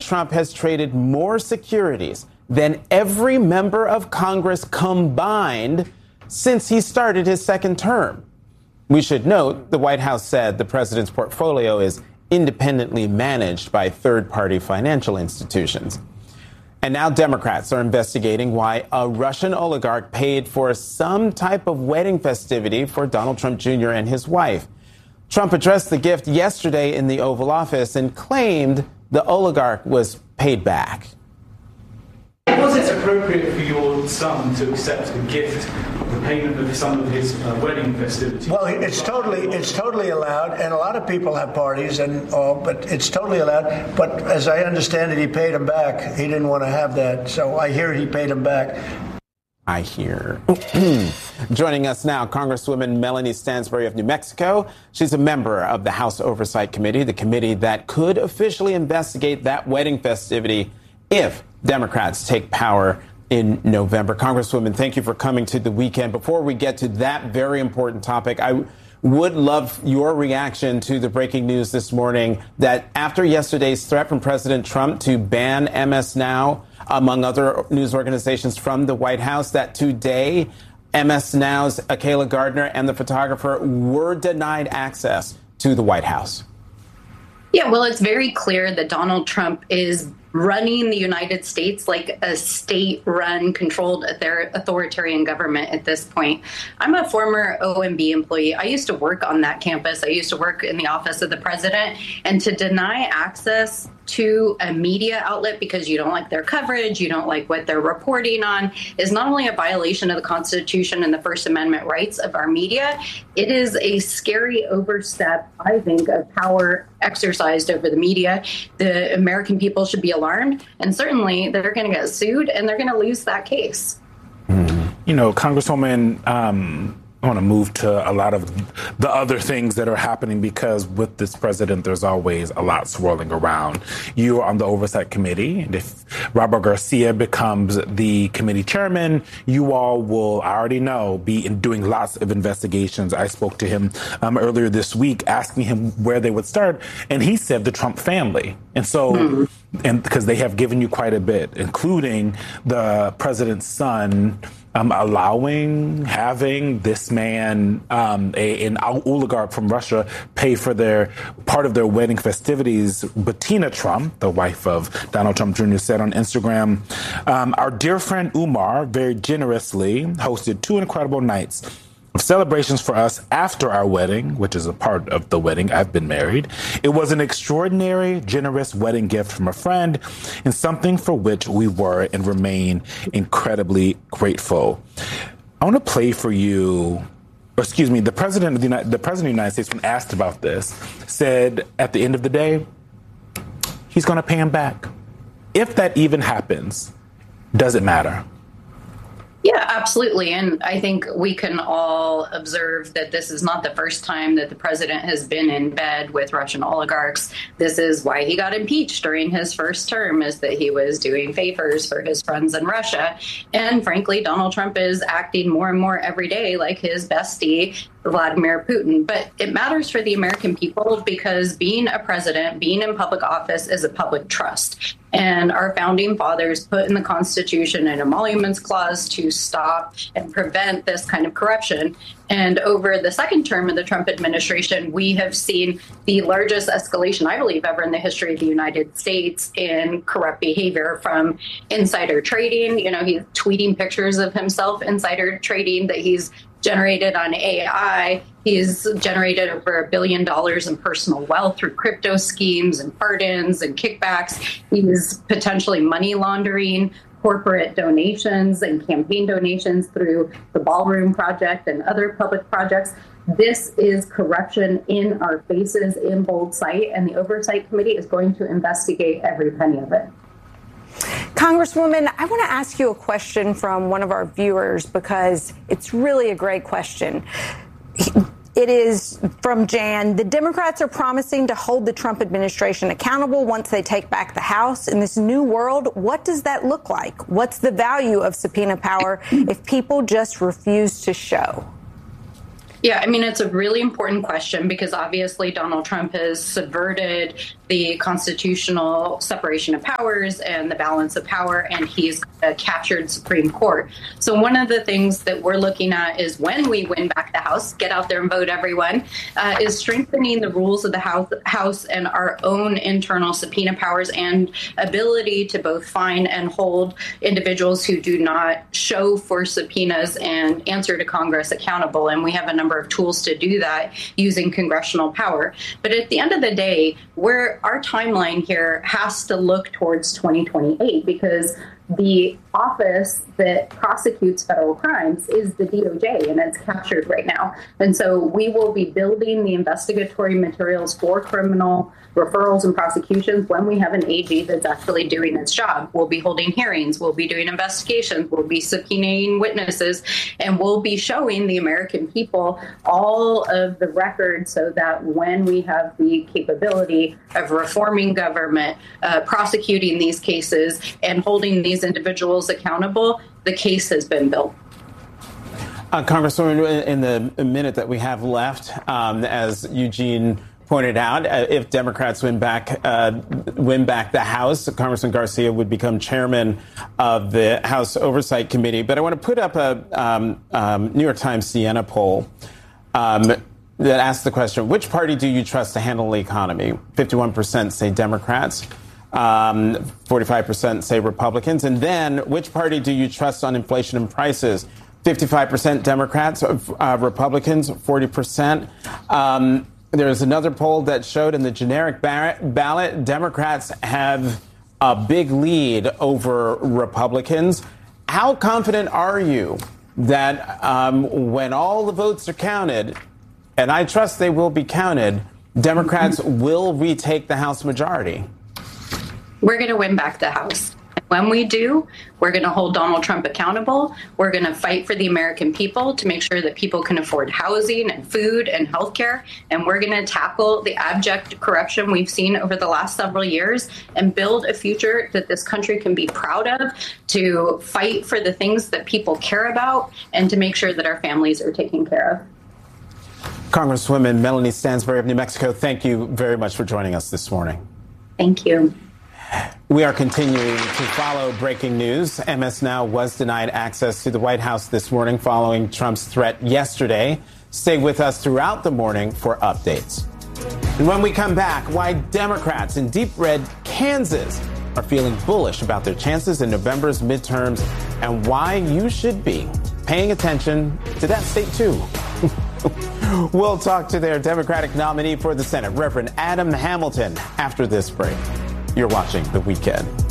Trump has traded more securities than every member of Congress combined since he started his second term. We should note the White House said the president's portfolio is independently managed by third-party financial institutions. And now Democrats are investigating why a Russian oligarch paid for some type of wedding festivity for Donald Trump Jr. and his wife. Trump addressed the gift yesterday in the Oval Office and claimed the oligarch was paid back. Was it appropriate for your son to accept the gift, the payment of some of his wedding festivities? Well, it's totally allowed, and a lot of people have parties and all, but it's totally allowed. But as I understand it, he paid him back. He didn't want to have that, so I hear he paid him back. I hear. Joining us now, Congresswoman Melanie Stansbury of New Mexico. She's a member of the House Oversight Committee, the committee that could officially investigate that wedding festivity if Democrats take power in November. Congresswoman, thank you for coming to the weekend. Before we get to that very important topic, I would love your reaction to the breaking news this morning that after yesterday's threat from President Trump to ban MS Now, among other news organizations from the White House, that today MS Now's Akayla Gardner and the photographer were denied access to the White House. Yeah, well, it's very clear that Donald Trump is running the United States like a state-run, controlled authoritarian government at this point. I'm a former OMB employee. I used to work on that campus. I used to work in the office of the president. And to deny access to a media outlet because you don't like their coverage, you don't like what they're reporting on, is not only a violation of the Constitution and the First Amendment rights of our media, it is a scary overstep, I think, of power exercised over the media. The American people should be alarmed, and certainly they're going to get sued and they're going to lose that case. You know, Congresswoman, I want to move to a lot of the other things that are happening because with this president, there's always a lot swirling around. You are on the Oversight Committee, and if Robert Garcia becomes the committee chairman, you all will, I already know, be doing lots of investigations. I spoke to him earlier this week asking him where they would start, and he said the Trump family. And so, and because they have given you quite a bit, including the president's son, having this man, an oligarch from Russia, pay for part of their wedding festivities. Bettina Trump, the wife of Donald Trump Jr., said on Instagram, our dear friend Umar very generously hosted 2 incredible nights of celebrations for us after our wedding, which is a part of the wedding. I've been married. It was an extraordinary, generous wedding gift from a friend and something for which we were and remain incredibly grateful. I want to play for you, the president of the United States, when asked about this, said at the end of the day, he's going to pay him back. If that even happens, does it matter? Yeah, absolutely. And I think we can all observe that this is not the first time that the president has been in bed with Russian oligarchs. This is why he got impeached during his first term, is that he was doing favors for his friends in Russia. And frankly, Donald Trump is acting more and more every day like his bestie, Vladimir Putin. But it matters for the American people because being a president, being in public office is a public trust. And our founding fathers put in the Constitution an emoluments clause to stop and prevent this kind of corruption. And over the second term of the Trump administration, we have seen the largest escalation, I believe, ever in the history of the United States in corrupt behavior, from insider trading. You know, he's tweeting pictures of himself insider trading that he's generated on AI. He's generated over $1 billion in personal wealth through crypto schemes and pardons and kickbacks. He's potentially money laundering corporate donations and campaign donations through the Ballroom Project and other public projects. This is corruption in our faces in bold sight, and the Oversight Committee is going to investigate every penny of it. Congresswoman, I want to ask you a question from one of our viewers because it's really a great question. It is from Jan. The Democrats are promising to hold the Trump administration accountable once they take back the House. In this new world, what does that look like? What's the value of subpoena power if people just refuse to show? Yeah, I mean, it's a really important question because obviously Donald Trump has subverted the constitutional separation of powers and the balance of power, and he's a captured Supreme Court. So one of the things that we're looking at is when we win back the House, get out there and vote, everyone, is strengthening the rules of the House and our own internal subpoena powers and ability to both find and hold individuals who do not show for subpoenas and answer to Congress accountable. And we have a number of tools to do that using congressional power. But at the end of the day, our timeline here has to look towards 2028, because the office that prosecutes federal crimes is the DOJ, and it's captured right now. And so we will be building the investigatory materials for criminal referrals and prosecutions when we have an AG that's actually doing its job. We'll be holding hearings, we'll be doing investigations, we'll be subpoenaing witnesses, and we'll be showing the American people all of the records so that when we have the capability of reforming government, prosecuting these cases, and holding these individuals accountable, the case has been built. Congresswoman, in the minute that we have left, as Eugene pointed out, if Democrats win back the House, Congressman Garcia would become chairman of the House Oversight Committee. But I want to put up a New York Times Siena poll that asks the question, which party do you trust to handle the economy? 51% say Democrats. 45% say Republicans. And then which party do you trust on inflation and prices? 55% Democrats, Republicans, 40%. There's another poll that showed in the generic ballot, Democrats have a big lead over Republicans. How confident are you that when all the votes are counted, and I trust they will be counted, Democrats will retake the House majority? We're going to win back the House. When we do, we're going to hold Donald Trump accountable. We're going to fight for the American people to make sure that people can afford housing and food and health care. And we're going to tackle the abject corruption we've seen over the last several years and build a future that this country can be proud of, to fight for the things that people care about, and to make sure that our families are taken care of. Congresswoman Melanie Stansbury of New Mexico, thank you very much for joining us this morning. Thank you. We are continuing to follow breaking news. MS Now was denied access to the White House this morning following Trump's threat yesterday. Stay with us throughout the morning for updates. And when we come back, why Democrats in deep red Kansas are feeling bullish about their chances in November's midterms, and why you should be paying attention to that state, too. We'll talk to their Democratic nominee for the Senate, Reverend Adam Hamilton, after this break. You're watching The Weekend.